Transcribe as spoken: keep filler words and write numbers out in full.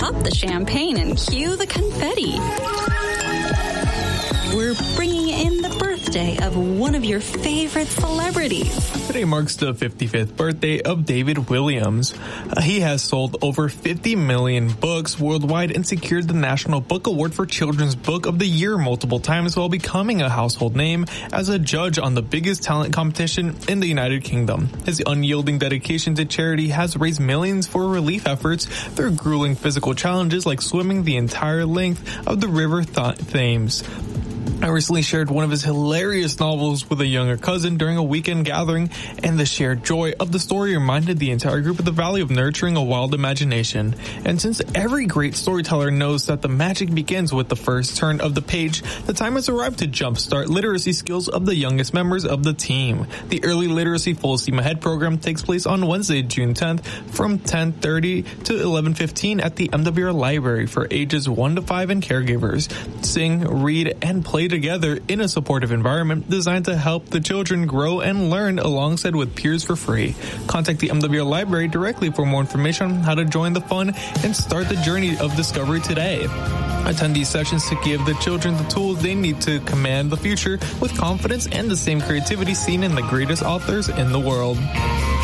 Pop the champagne and cue the confetti. We're bringing in the birthday of one of your favorite celebrities. Today marks the fifty-fifth birthday of David Williams. Uh, he has sold over fifty million books worldwide and secured the National Book Award for Children's Book of the Year multiple times while becoming a household name as a judge on the biggest talent competition in the United Kingdom. His unyielding dedication to charity has raised millions for relief efforts through grueling physical challenges like swimming the entire length of the River Th- Thames. I recently shared one of his hilarious novels with a younger cousin during a weekend gathering, and the shared joy of the story reminded the entire group of the value of nurturing a wild imagination. And since every great storyteller knows that the magic begins with the first turn of the page, the time has arrived to jumpstart literacy skills of the youngest members of the team. The Early Literacy Full Steam Ahead program takes place on Wednesday, June tenth from ten thirty to eleven fifteen at the M W R Library for ages one to five and caregivers. Sing, read, and play together in a supportive environment designed to help the children grow and learn alongside with peers for free. Contact the M W R Library directly for more information on how to join the fun and start the journey of discovery today. Attend these sessions to give the children the tools they need to command the future with confidence and the same creativity seen in the greatest authors in the world.